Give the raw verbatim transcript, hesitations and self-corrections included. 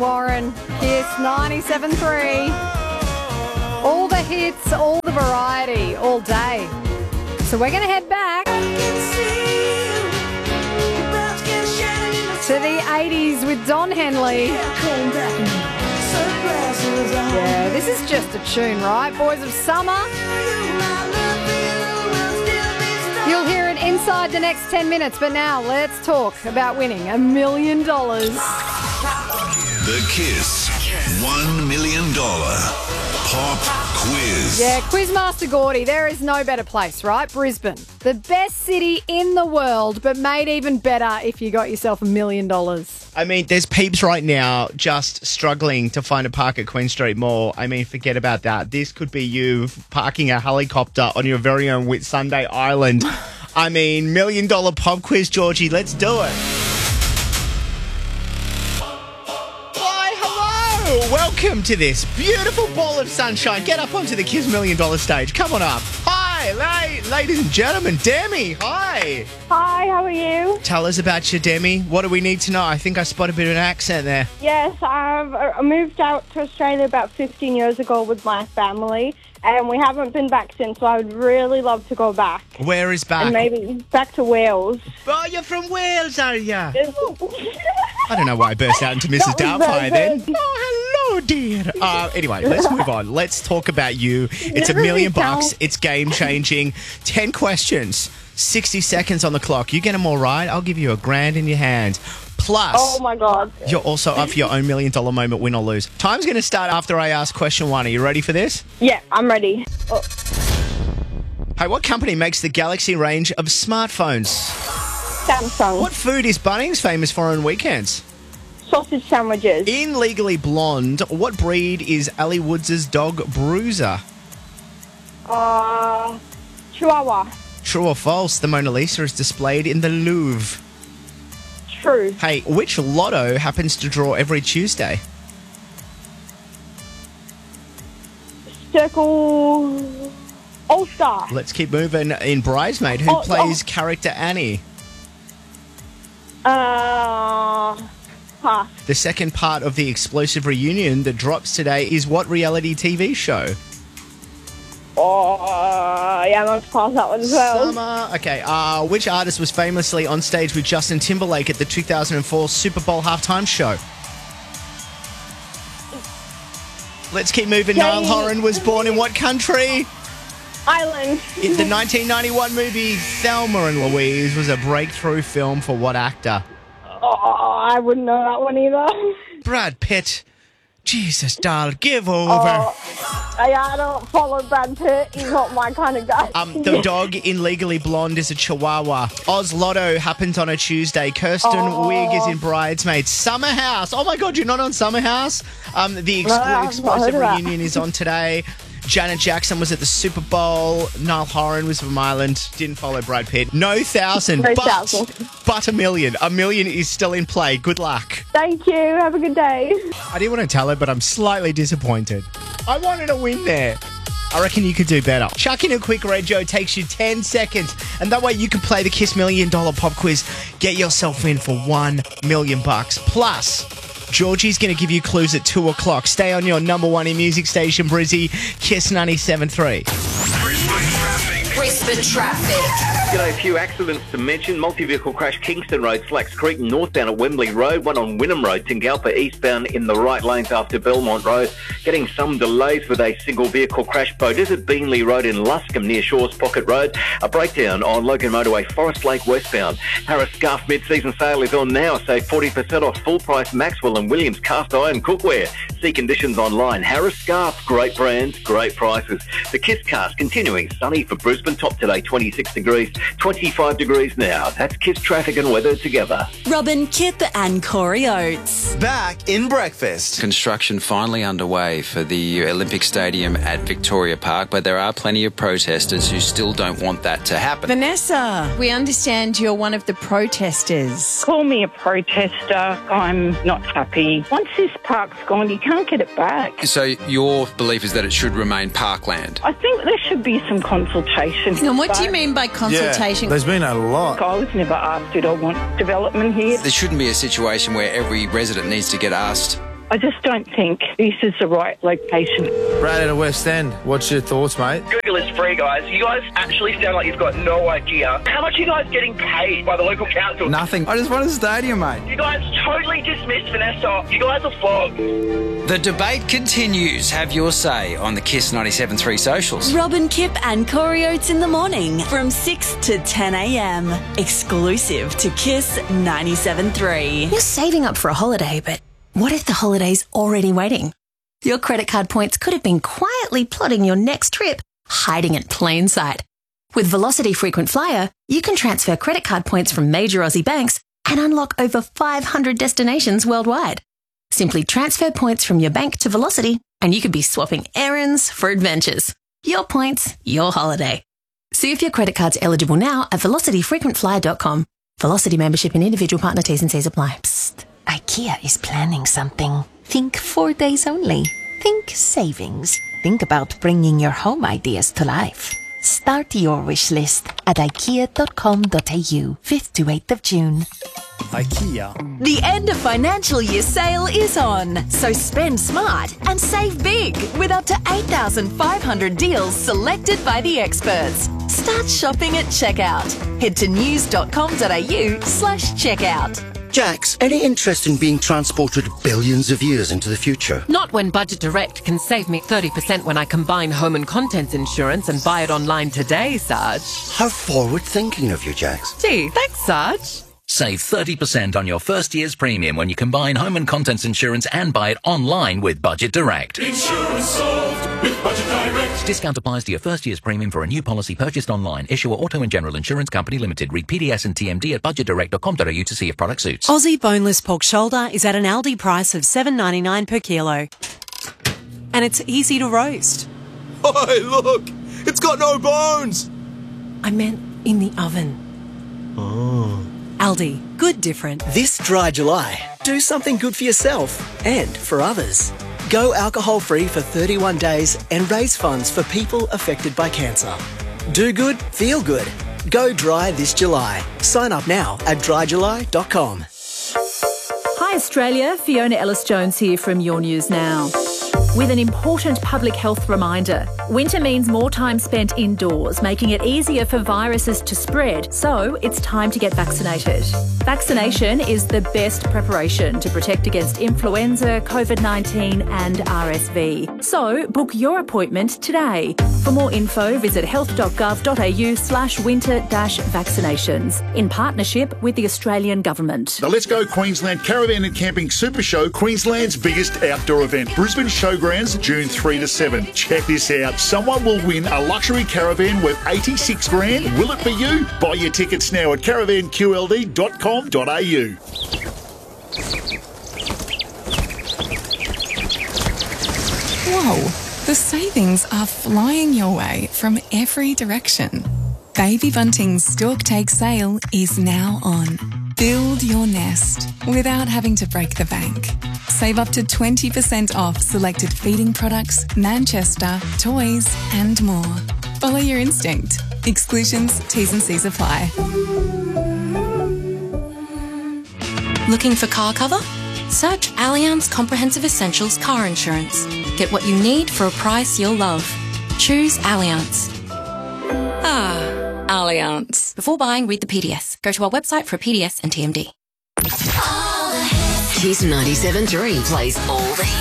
Warren, Kiss ninety-seven three. All the hits, all the variety, all day. So we're going to head back to the eighties with Don Henley. Yeah, this is just a tune, right? Boys of Summer. You'll hear it inside the next ten minutes, but now let's talk about winning a million dollars. The Kiss one million dollars Pop Quiz. Yeah, Quizmaster Gordy, there is no better place, right? Brisbane. The best city in the world, but made even better if you got yourself a million dollars. I mean, there's peeps right now just struggling to find a park at Queen Street Mall. I mean, forget about that. This could be you parking a helicopter on your very own Whitsunday Island. I mean, million dollar pop quiz, Georgie. Let's do it. Welcome to this beautiful ball of sunshine. Get up onto the Kiss Million Dollar stage. Come on up. Hi, la- ladies and gentlemen. Demi, hi. Hi, how are you? Tell us about you, Demi. What do we need to know? I think I spotted a bit of an accent there. Yes, I've I moved out to Australia about fifteen years ago with my family, and we haven't been back since, so I would really love to go back. Where is back? And maybe back to Wales. Oh, you're from Wales, are you? I don't know why I burst out into Missus That was Doubtfire very then. good. Oh, hello, dear. Uh, anyway, let's move on. Let's talk about you. It's a million bucks. It's game-changing. Ten questions. sixty seconds on the clock. You get them all right, I'll give you a grand in your hand. Plus, Oh, my God. you're also up for your own million-dollar moment, win or lose. Time's going to start after I ask question one. Are you ready for this? Yeah, I'm ready. Oh, Hey, what company makes the Galaxy range of smartphones? Samsung. What food is Bunnings famous for on weekends? Sausage sandwiches. In Legally Blonde, what breed is Ali Woods' dog Bruiser? Uh, Chihuahua. True or false, the Mona Lisa is displayed in the Louvre. True. Hey, which lotto happens to draw every Tuesday? Circle. All-Star. Let's keep moving. In Bridesmaid, who Oh, plays oh. character Annie? Uh, pass. The second part of the explosive reunion that drops today is what reality T V show? Oh, yeah, I'm going to pass that one as well. Summer. Okay, uh, which artist was famously on stage with Justin Timberlake at the two thousand four Super Bowl halftime show? Let's keep moving. Jay- Niall Horan was born in what country? Island. In the nineteen ninety-one movie Thelma and Louise was a breakthrough film for what actor? Oh, I wouldn't know that one either. Brad Pitt. Jesus, doll, give over. Oh, I, I don't follow Brad Pitt. He's not my kind of guy. Um, the dog in Legally Blonde is a Chihuahua. Oz Lotto happens on a Tuesday. Kirsten Oh. Wig is in Bridesmaids. Summer House. Oh my God, you're not on Summer House? Um, the No, I've expl- not explosive heard of that. reunion is on today. Janet Jackson was at the Super Bowl. Niall Horan was from Ireland. Didn't follow Brad Pitt. No thousand, No but, thousand. but a million. A million is still in play. Good luck. Thank you. Have a good day. I didn't want to tell her, but I'm slightly disappointed. I wanted to win there. I reckon you could do better. Chuck in a quick rego takes you ten seconds, and that way you can play the Kiss Million Dollar Pop Quiz. Get yourself in for one million bucks. Plus, Georgie's going to give you clues at two o'clock. Stay on your number one in music station, Brizzy, Kiss ninety-seven three. Brisbane traffic. G'day, a few accidents to mention. Multi-vehicle crash Kingston Road, Slacks Creek, northbound at Wembley Road. One on Wynnum Road, Tingalpa, eastbound in the right lanes after Belmont Road. Getting some delays with a single vehicle crash. Bodis at Beanley Road in Luscombe near Shaw's Pocket Road. A breakdown on Logan Motorway, Forest Lake westbound. Harris Scarf mid-season sale is on now. Save forty percent off full price Maxwell and Williams cast iron cookware. See conditions online. Harris Scarf, great brands, great prices. The Kiss Cast continuing sunny for Brisbane. Top today, twenty-six degrees, twenty-five degrees now. That's Kiss traffic and weather together. Robin, Kip and Corey Oates. Back in breakfast. Construction finally underway for the Olympic Stadium at Victoria Park, but there are plenty of protesters who still don't want that to happen. Vanessa, we understand you're one of the protesters. Call me a protester. I'm not happy. Once this park's gone, you can't get it back. So your belief is that it should remain parkland? I think there should be some consultation. And what do you But mean by consultation? Yeah, there's been a lot. I was never asked, did I want development here? There shouldn't be a situation where every resident needs to get asked I just don't think this is the right location. Brad out of West End. What's your thoughts, mate? Google is free, guys. You guys actually sound like you've got no idea. How much are you guys getting paid by the local council? Nothing. I just want a stadium, mate. You guys totally dismissed Vanessa. You guys are flogged. The debate continues. Have your say on the Kiss ninety-seven point three socials. Robin, Kip and Corey Oates in the morning from six to ten a.m. Exclusive to Kiss ninety-seven point three. You're saving up for a holiday, but what if the holiday's already waiting? Your credit card points could have been quietly plotting your next trip, hiding in plain sight. With Velocity Frequent Flyer, you can transfer credit card points from major Aussie banks and unlock over five hundred destinations worldwide. Simply transfer points from your bank to Velocity and you could be swapping errands for adventures. Your points, your holiday. See if your credit card's eligible now at velocity frequent flyer dot com. Velocity membership and individual partner T's and C's apply. Psst. IKEA is planning something. Think four days only. Think savings. Think about bringing your home ideas to life. Start your wish list at ikea dot com dot a u, fifth to eighth of June. IKEA. The end of financial year sale is on, so spend smart and save big with up to eight thousand five hundred deals selected by the experts. Start shopping at checkout. Head to news dot com dot a u slash checkout. Jax, any interest in being transported billions of years into the future? Not when Budget Direct can save me thirty percent when I combine home and contents insurance and buy it online today, Sarge. How forward-thinking of you, Jax. Gee, thanks, Sarge. Save thirty percent on your first year's premium when you combine home and contents insurance and buy it online with Budget Direct. Insurance solved with Budget Direct. Discount applies to your first year's premium for a new policy purchased online. Issuer Auto and General Insurance Company Limited. Read P D S and T M D at budget direct dot com dot a u to see if product suits. Aussie boneless pork shoulder is at an Aldi price of seven ninety-nine per kilo. And it's easy to roast. Hey, look! It's got no bones! I meant in the oven. Oh. Aldi, good different. This dry July, do something good for yourself and for others. Go alcohol-free for thirty-one days and raise funds for people affected by cancer. Do good, feel good. Go dry this July. Sign up now at dry july dot com. Hi Australia, Fiona Ellis-Jones here from Your News Now. With an important public health reminder. Winter means more time spent indoors, making it easier for viruses to spread, so it's time to get vaccinated. Vaccination is the best preparation to protect against influenza, COVID nineteen and R S V. So book your appointment today. For more info, visit health dot gov dot a u slash winter dash vaccinations in partnership with the Australian Government. The Let's Go Queensland Caravan and Camping Super Show, Queensland's biggest outdoor event. Brisbane Showgrounds, June third to seventh. Check this out. Someone will win a luxury caravan worth eighty-six grand. Will it be you? Buy your tickets now at caravan q l d dot com dot a u. Whoa, the savings are flying your way from every direction. Baby Bunting's Stork Take sale is now on. Build your nest without having to break the bank. Save up to twenty percent off selected feeding products, Manchester, toys and more. Follow your instinct. Exclusions, T's and C's apply. Looking for car cover? Search Allianz Comprehensive Essentials Car Insurance. Get what you need for a price you'll love. Choose Allianz. Ah, Allianz. Before buying, read the P D S. Go to our website for a P D S and T M D. Kiss ninety-seven point three plays all the hits.